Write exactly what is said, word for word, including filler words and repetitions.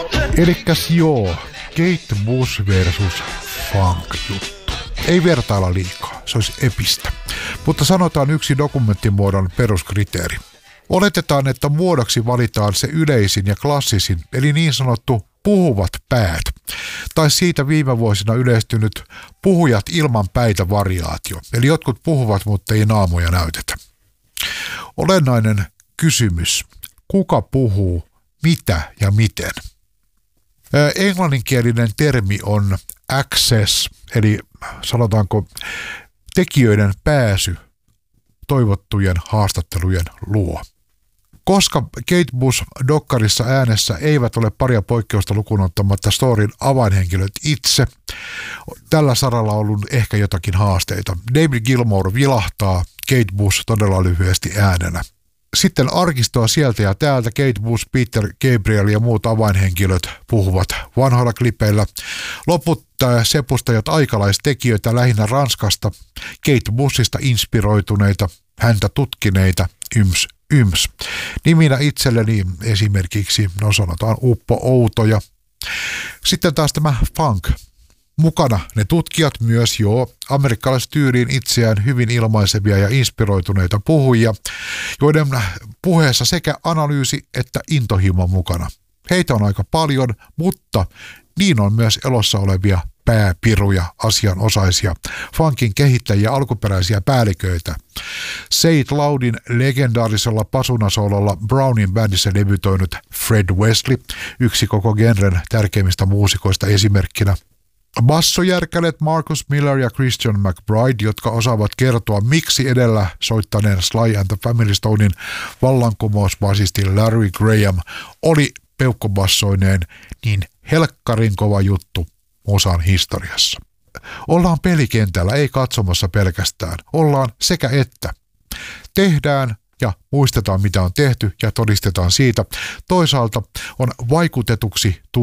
Elikkäs joo, Kate Bush versus funk-juttu. Ei vertailla liikaa, se olisi epistä. Mutta sanotaan yksi dokumenttimuodon peruskriteeri. Oletetaan, että muodoksi valitaan se yleisin ja klassisin, eli niin sanottu puhuvat päät. Tai siitä viime vuosina yleistynyt puhujat ilman päitä variaatio. Eli jotkut puhuvat, mutta ei naamoja näytetä. Olennainen kysymys. Kuka puhuu, mitä ja miten? Englanninkielinen termi on access, eli sanotaanko tekijöiden pääsy toivottujen haastattelujen luo. Koska Kate Bush dokkarissa äänessä eivät ole paria poikkeusta lukuun ottamatta storyn avainhenkilöt itse, tällä saralla on ollut ehkä jotakin haasteita. David Gilmour vilahtaa, Kate Bush todella lyhyesti äänenä. Sitten arkistoa sieltä ja täältä Kate Bush, Peter Gabriel ja muut avainhenkilöt puhuvat vanhoilla klipeillä. Loput sepustajat aikalaistekijöitä lähinnä Ranskasta, Kate Bushista inspiroituneita, häntä tutkineita, yms, yms. Niminä itselleni esimerkiksi, no sanotaan Uppo Outoja. Sitten taas tämä funk. Mukana ne tutkijat myös jo amerikkalaistyyliin itseään hyvin ilmaisevia ja inspiroituneita puhujia, joiden puheessa sekä analyysi että intohimo mukana. Heitä on aika paljon, mutta niin on myös elossa olevia pääpiruja, asianosaisia, funkin kehittäjiä, alkuperäisiä päälliköitä. Say It Loudin legendaarisella pasunasololla Brownin bändissä debytoinut Fred Wesley, yksi koko genren tärkeimmistä muusikoista esimerkkinä. Bassojärkälet Marcus Miller ja Christian McBride, jotka osaavat kertoa, miksi edellä soittaneen Sly and the Family Stonein vallankumousbasisti Larry Graham oli peukkobassoineen niin helkkarin kova juttu osan historiassa. Ollaan pelikentällä, ei katsomassa pelkästään. Ollaan sekä että. Tehdään ja muistetaan, mitä on tehty ja todistetaan siitä. Toisaalta on vaikutetuksi tullut